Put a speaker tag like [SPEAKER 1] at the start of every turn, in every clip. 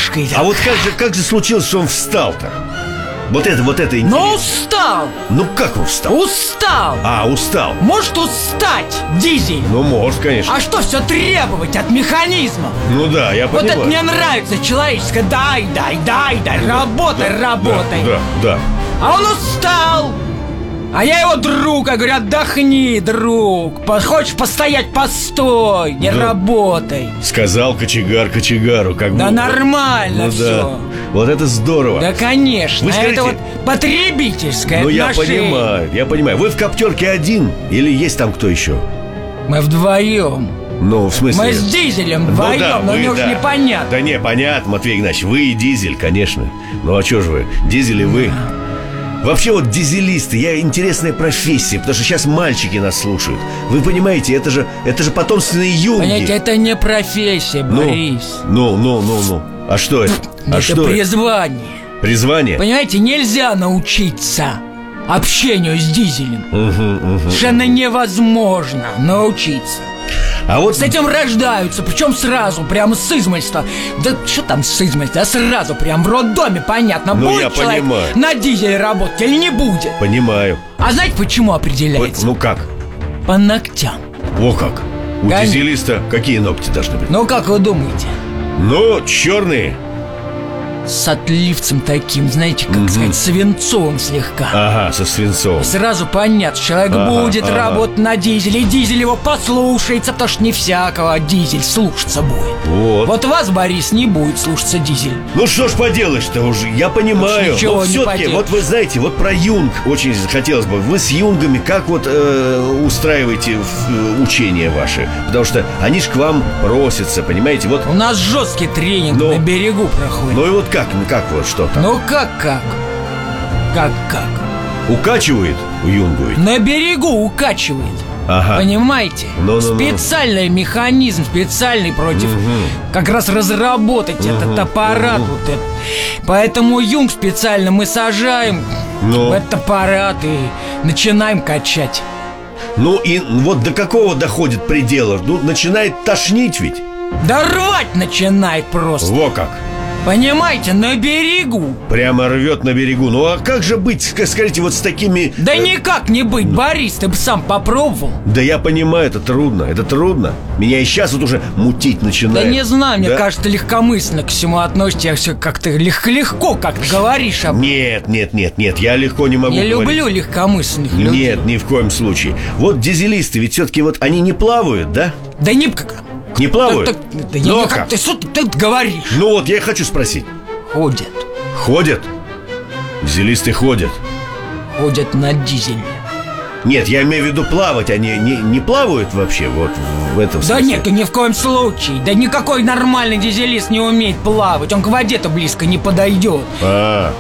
[SPEAKER 1] мальчишкой.
[SPEAKER 2] А вот как же случилось, что он встал-то? Вот это интересно.
[SPEAKER 1] Ну, устал.
[SPEAKER 2] Ну, как он встал?
[SPEAKER 1] Устал.
[SPEAKER 2] Устал.
[SPEAKER 1] Может устать, дизель?
[SPEAKER 2] Ну, может, конечно.
[SPEAKER 1] А что все требовать от механизма?
[SPEAKER 2] Ну да, я
[SPEAKER 1] Вот
[SPEAKER 2] понимаю.
[SPEAKER 1] это мне нравится человеческое. Дай, работай.
[SPEAKER 2] Да.
[SPEAKER 1] А он устал. А я его друг, я говорю, отдохни, друг. Хочешь постоять, постой, не работай.
[SPEAKER 2] Сказал кочегар кочегару, как бы.
[SPEAKER 1] Да нормально все.
[SPEAKER 2] Да. Вот это здорово.
[SPEAKER 1] Да, конечно.
[SPEAKER 2] Вы скажите,
[SPEAKER 1] это вот потребительское
[SPEAKER 2] отношение. Я понимаю. Вы в коптерке один или есть там кто еще?
[SPEAKER 1] Мы вдвоем.
[SPEAKER 2] Ну, в смысле?
[SPEAKER 1] Мы с Дизелем вдвоем, но мне уж непонятно.
[SPEAKER 2] Да не, понятно, Матвей Игнатьевич. Вы и Дизель, конечно. Ну, а что же вы? Дизель и вы. Вообще вот дизелисты, интересная профессия, потому что сейчас мальчики нас слушают. Вы понимаете, это же потомственные юнги.
[SPEAKER 1] Понимаете, это не профессия, Борис.
[SPEAKER 2] Ну. А что это?
[SPEAKER 1] Это призвание.
[SPEAKER 2] Призвание?
[SPEAKER 1] Понимаете, нельзя научиться общению с Дизелем. Совершенно невозможно научиться.
[SPEAKER 2] А вот
[SPEAKER 1] с этим рождаются, причем сразу, прямо с измальства. Да что там с измальства, а сразу прям в роддоме понятно, будет человек на дизеле работать или не будет.
[SPEAKER 2] Понимаю.
[SPEAKER 1] А знаете, почему определяется?
[SPEAKER 2] Ну как?
[SPEAKER 1] По ногтям.
[SPEAKER 2] О как? У дизелиста какие ногти должны быть?
[SPEAKER 1] Ну как вы думаете?
[SPEAKER 2] Ну, черные.
[SPEAKER 1] С отливцем таким, знаете, как сказать, свинцовым слегка.
[SPEAKER 2] Ага, со свинцовым.
[SPEAKER 1] И сразу понятно, человек будет работать на дизеле, и дизель его послушается, потому что не всякого дизель слушаться будет. Вот вас, Борис, не будет слушаться дизель.
[SPEAKER 2] Ну что ж поделаешь-то уже, я понимаю.
[SPEAKER 1] Ничего не поделаешь.
[SPEAKER 2] Вот вы знаете, вот про юнг очень хотелось бы. Вы с юнгами как вот устраиваете учения ваши? Потому что они ж к вам просятся, понимаете? Вот.
[SPEAKER 1] У нас жесткий тренинг на берегу проходит.
[SPEAKER 2] Ну и вот как вот что там?
[SPEAKER 1] Ну как?
[SPEAKER 2] Укачивает у юнгу ведь?
[SPEAKER 1] На берегу укачивает.
[SPEAKER 2] Ага.
[SPEAKER 1] Понимаете? Специальный механизм, специальный против как раз разработать этот аппарат вот этот. Поэтому юнг специально мы сажаем в этот аппарат и начинаем качать.
[SPEAKER 2] Ну и вот до какого доходит предела? Ну начинает тошнить ведь?
[SPEAKER 1] Да рвать начинает просто.
[SPEAKER 2] Во как!
[SPEAKER 1] Понимаете, на берегу.
[SPEAKER 2] Прямо рвет на берегу. Ну а как же быть, скажите, вот с такими...
[SPEAKER 1] Да никак не быть, Борис, ты бы сам попробовал.
[SPEAKER 2] Да я понимаю, это трудно. Меня и сейчас вот уже мутить начинает.
[SPEAKER 1] Да не знаю, мне кажется, легкомысленно к всему относишься. Все как-то легко как-то говоришь об...
[SPEAKER 2] Нет, я легко не могу
[SPEAKER 1] говорить.
[SPEAKER 2] Я
[SPEAKER 1] люблю легкомысленных людей.
[SPEAKER 2] Нет, ни в коем случае. Вот дизелисты, ведь все-таки вот они не плавают, да?
[SPEAKER 1] Да не...
[SPEAKER 2] Не плавают?
[SPEAKER 1] Ты что ты говоришь?
[SPEAKER 2] Ну вот, я хочу спросить.
[SPEAKER 1] Ходят?
[SPEAKER 2] Дизелисты ходят?
[SPEAKER 1] Ходят на дизеле.
[SPEAKER 2] Нет, я имею в виду плавать. Они не плавают вообще вот в этом смысле?
[SPEAKER 1] Да нет, ни в коем случае. Да никакой нормальный дизелист не умеет плавать. Он к воде-то близко не подойдет.
[SPEAKER 2] А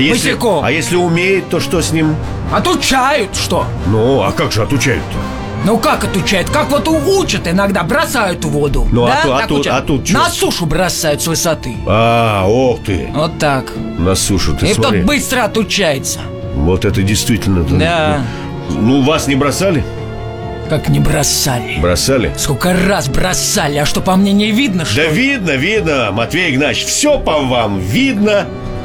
[SPEAKER 2] если умеет, то что с ним?
[SPEAKER 1] Отучают, что?
[SPEAKER 2] Ну, а как же отучают-то?
[SPEAKER 1] Ну как отучают? Как вот учат иногда, бросают в воду.
[SPEAKER 2] Ну
[SPEAKER 1] да?
[SPEAKER 2] а тут что?
[SPEAKER 1] На сушу бросают с высоты.
[SPEAKER 2] Ох ты.
[SPEAKER 1] Вот так.
[SPEAKER 2] На сушу, ты смотри.
[SPEAKER 1] И тот быстро отучается.
[SPEAKER 2] Вот это действительно.
[SPEAKER 1] Да.
[SPEAKER 2] Ну, вас не бросали?
[SPEAKER 1] Как не бросали?
[SPEAKER 2] Бросали?
[SPEAKER 1] Сколько раз бросали, а что по мне не видно, что?
[SPEAKER 2] Да видно, Матвей Игнатьевич. Все по вам видно.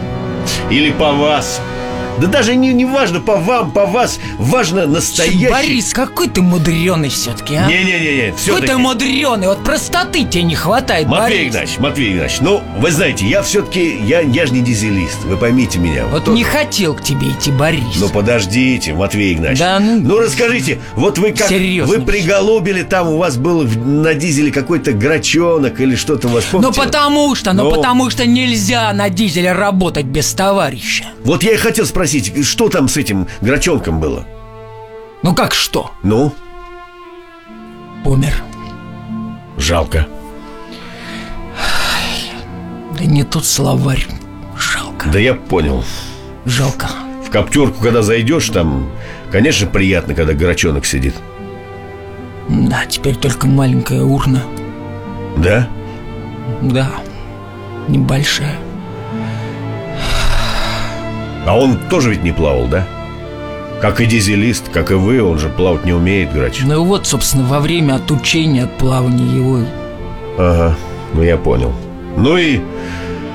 [SPEAKER 2] Или по вас. Да даже не важно по вам, по вас. Важно настоящий.
[SPEAKER 1] Борис, какой ты мудреный все-таки, а?
[SPEAKER 2] Не,
[SPEAKER 1] какой ты мудреный, вот простоты тебе не хватает,
[SPEAKER 2] Матвей Игнатьевич, ну, вы знаете, я все-таки, я же не дизелист. Вы поймите меня.
[SPEAKER 1] Вот не хотел к тебе идти, Борис.
[SPEAKER 2] Ну, подождите, Матвей Игнатьевич.
[SPEAKER 1] Да,
[SPEAKER 2] ну, расскажите, вот вы как,
[SPEAKER 1] серьезно,
[SPEAKER 2] вы приголубили там, у вас был на дизеле какой-то грачонок или что-то у вас, помните?
[SPEAKER 1] Потому что нельзя на дизеле работать без товарища.
[SPEAKER 2] Вот я и хотел спросить, что там с этим грачонком было?
[SPEAKER 1] Ну как что?
[SPEAKER 2] Ну?
[SPEAKER 1] Помер.
[SPEAKER 2] Жалко.
[SPEAKER 1] Да не тут словарь. Жалко.
[SPEAKER 2] Да я понял.
[SPEAKER 1] Жалко.
[SPEAKER 2] В коптерку, когда зайдешь, там, конечно, приятно, когда грачонок сидит.
[SPEAKER 1] Да, теперь только маленькая урна.
[SPEAKER 2] Да?
[SPEAKER 1] Да, небольшая.
[SPEAKER 2] А он тоже ведь не плавал, да? Как и дизелист, как и вы, он же плавать не умеет, грач.
[SPEAKER 1] Ну и вот, собственно, во время отучения от плавания его...
[SPEAKER 2] Ага, ну я понял. Ну и